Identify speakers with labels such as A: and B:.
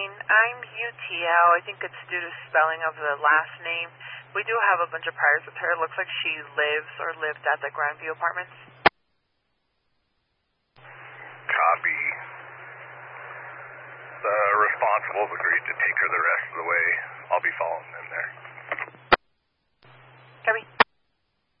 A: I'm UTL. I think it's due to spelling of the last name. We do have a bunch of priors with her. It looks like she lives or lived at the Grandview Apartments.
B: Copy. The responsible's agreed to take her the rest of the way. I'll be following them there.